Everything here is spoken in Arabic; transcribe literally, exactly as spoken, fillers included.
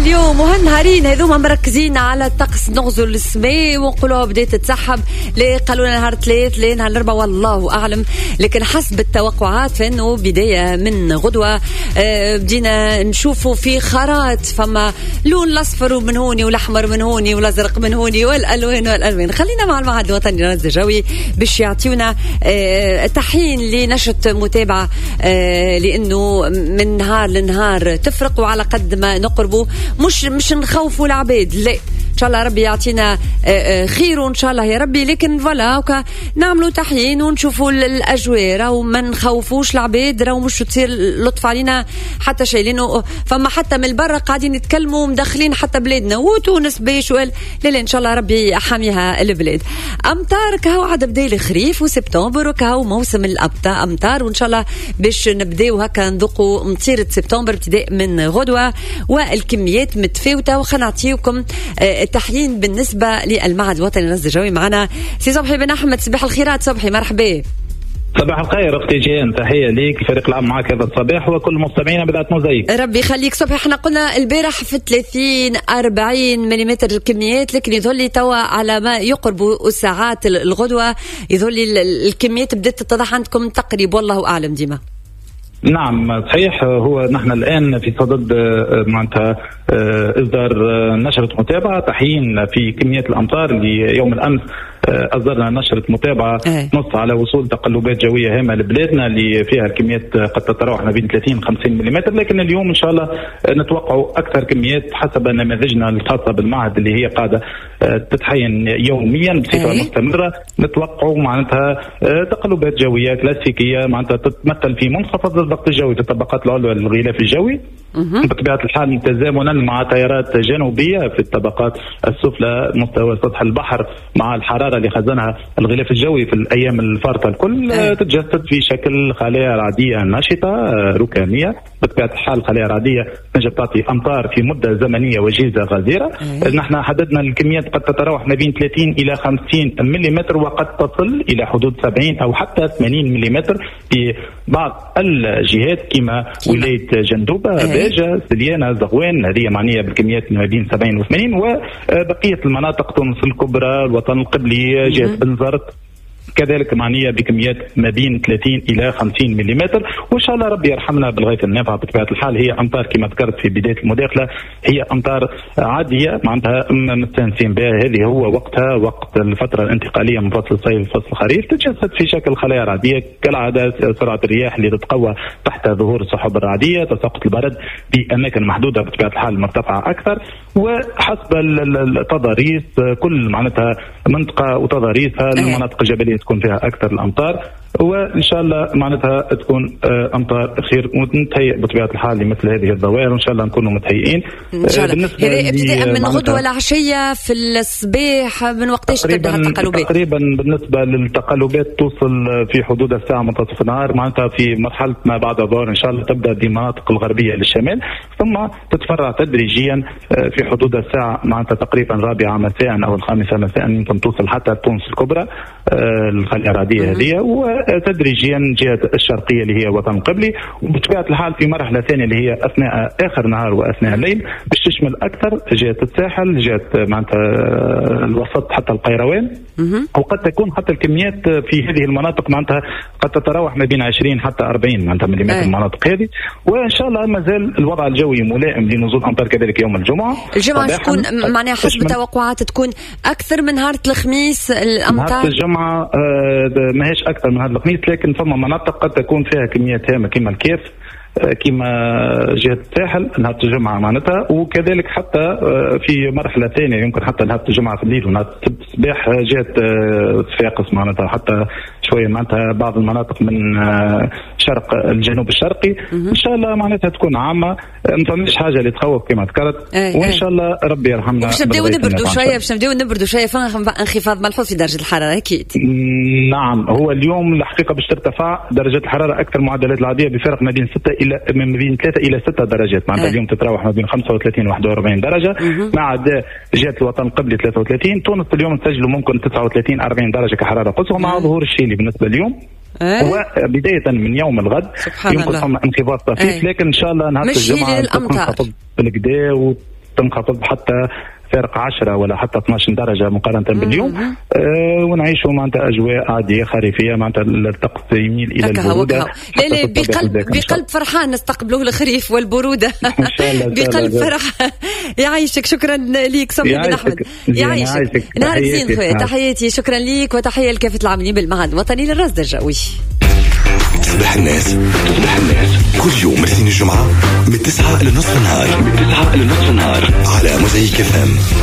اليوم وهالنهارين هذوما مركزين على الطقس، نغزل السماء ونقولوها بداية تتسحب. ليه قالوا لنا نهار ثلاث، ليه نهار الأربعاء، والله أعلم. لكن حسب التوقعات فإنه بداية من غدوة آه بدينا نشوفوا في خرائط، فما لون الأصفر من هوني والأحمر من هوني والأزرق من هوني والألوان والألوان. خلينا مع المعهد الوطني للرصد الجوي باش يعطيونا آه تحين لنشرة متابعة، آه لأنه من نهار لنهار تفرق، وعلى قد ما نقربوا مش مش نخوفوا العباد، لا ان شاء الله ربي يعطينا خير وان شاء الله يا ربي. لكن فوالا نعملوا تحيين ونشوفوا الاجواء وما نخوفوش العباد، راهو مش تصير لطف علينا حتى شيء، لانه فما حتى من برا قاعدين يتكلموا مدخلين حتى بلادنا وتونس باش لا لا ان شاء الله ربي يحميها البلاد. امطار كهو عاد بدا الخريف وسبتمبر وكهو موسم الامطار، وان شاء الله باش نبداو هكا نذوقوا مطيره سبتمبر ابتداء من غدوه، والكميات متفاوته. وخلنا نعطيكم التحيين بالنسبة للمعهد الوطني للرصد الجوي. معنا سي صبحي بن أحمد، صباح الخيرات صبحي، مرحبا. صباح الخير اختي جيان، تحيه ليك الفريق العام معك هذا الصباح وكل مستمعينا بدات موزايك. ربي يخليك صبحي. احنا قلنا البارح في ثلاثين أربعين ملم الكميات، لكن يظل لي توا على ما يقرب الساعات الغدوه يظل لي الكميات بدات تتضح عندكم تقريب، والله اعلم ديما. نعم صحيح، هو نحن الآن في صدد معناتها إصدار نشرة متابعة تحيين في كميات الأمطار. ليوم الأمس أصدرنا نشرة متابعة نص على وصول تقلبات جوية هامة لبلادنا اللي فيها الكميات قد تتراوح ما بين ثلاثين خمسين ملم، لكن اليوم إن شاء الله نتوقع أكثر كميات حسب نماذجنا الخاصة بالمعهد اللي هي قاعدة تتحين يوميا بصفة مستمرة. نتوقع معناتها تقلبات جوية كلاسيكية معناتها تتمثل في منخفض الضغط الجوي في الطبقات العلوى للغلاف الجوي بطبيعة الحال تزامنا مع تيارات جنوبية في الطبقات السفلى مستوى سطح البحر، مع الحرارة اللي خزنها الغلاف الجوي في الأيام الفارطة الكل تتجسد في شكل خلايا رعدية نشطة ركامية. بطبيعة الحال خلايا رعدية تنجم تعطي أمطار في مدة زمنية وجيزة غزيرة. نحن حددنا الكميات قد تتراوح ما بين ثلاثين إلى خمسين ملم، وقد تصل إلى حدود سبعين أو حتى ثمانين ملم في بعض الجهات كما ولاية جندوبة، باجة، سليانة، زغوان، هذه معنية بالكميات ما بين سبعين و ثمانين. وبقية المناطق تونس الكبرى، الوطن القبلي، جهة بنزرت كذلك معنية بكميات ما بين ثلاثين إلى خمسين ملم. وإن شاء الله ربي يرحمنا بالغيث النافع. بطبيعة الحال هي أمطار كما ذكرت في بداية المداخلة، هي أمطار عادية معناتها مستانسين بها. هذه هو وقتها وقت الفترة الانتقالية من فصل الصيف لفصل الخريف، تتجسد في شكل خلايا رعدية كالعادة. سرعة الرياح اللي تتقوى تحت ظهور السحب الرعدية، تساقط البرد في أماكن محدودة بطبيعة الحال مرتفعة أكثر، وحسب التضاريس كل معناتها منطقة وتضاريسها المناطق الجبلية تكون فيها أكثر الأمطار، وإن شاء الله معناتها تكون أمطار خير ونتهيئ بطبيعة الحال لمثل هذه الظواهر، وإن شاء الله نكونوا متهيئين إن شاء الله. هذا ابتداء من غدوة العشية في الصباح، من وقتاش تبدأ التقلبات؟ تقريبا بالنسبة للتقلبات توصل في حدود الساعة منتصف النهار، معناتها في مرحلة ما بعد الظهر إن شاء الله تبدأ بالمناطق الغربية للشمال، ثم تتفرع تدريجيا في حدود الساعة معناتها تقريبا الرابعة مساء أو الخامسة مساء يمكن توصل حتى تونس الكبرى الخلايا الرعدية هذه، وتدريجيا جهة الشرقية اللي هي وطن قبلي. وبطبيعة الحال في مرحلة ثانية اللي هي أثناء آخر نهار وأثناء الليل باش تشمل أكثر جهة الساحل، جهة معناتها الوسط حتى القيروان، وقد تكون حتى الكميات في هذه المناطق معناتها قد تتراوح ما بين عشرين حتى أربعين معناتها ملم المناطق هذه. وإن شاء الله ما زال الوضع الجوي ملائم لنزول أمطار كذلك يوم الجمعة. الجمعة تكون معناها حسب التوقعات تكون أكثر من نهار الخميس الأمطار. نهار الجمعة ما هيش أكثر من نهار الخميس، لكن فما مناطق قد تكون فيها كميات هامة كما الكيف، كما جهة الساحل نهار الجمعة معناتها، وكذلك حتى في مرحلة ثانية يمكن حتى نهار الجمعة في الليل ونهار الصباح جهة صفاقس معناتها، حتى شوية معناتها بعض المناطق من شرق الجنوب الشرقي. إن شاء الله معناتها تكون عامة، ما فماش حاجة اللي تخوف كما ذكرت، وإن شاء الله ربي يرحمنا. باش نبداو نبردوا شوية، باش نبداو نبردوا شوية، فانخفاض ملحوظ في درجة الحرارة أكيد. نعم، هو اليوم الحقيقة باش ترتفع درجة الحرارة أكثر معدلات العادية بفرق ما بين ستة إلى من بين ثلاثة إلى ستة درجات، معناتها اليوم تتراوح ما بين خمسة وثلاثين وواحد وأربعين درجة، مع جهة الوطن القبلي ثلاثة وثلاثين. تونس اليوم تسجلوا ممكن تسعة وثلاثين أربعين درجة كحرارة قصوى مع ظهور الشيلي بالنسبة اليوم. وبداية من يوم الغد يمكن ثم انخفاض طفيف، لكن إن شاء الله نهار الجمعة تكون خفض بالكدا تنخفض حتى فارق عشرة ولا حتى اثناش درجة مقارنة باليوم. آه ونعيشوا معناتها أجواء عادية خريفية، معناتها الطقس يميل إلى البرودة. لا لا بقلب بقلب فرحان نستقبلوه الخريف والبرودة بقلب فرح. يعيشك، شكرا ليك صبري بن أحمد. يعيشك، نهارك زين خويا، تحياتي، شكرا ليك وتحية لكافة العاملين بالمعهد الوطني للرصد الجوي. تصبح الناس تصبح الناس كل يوم الاثنين الجمعة من تسعة لنصف النهار من تسعة لنصف النهار على موزايك إف إم.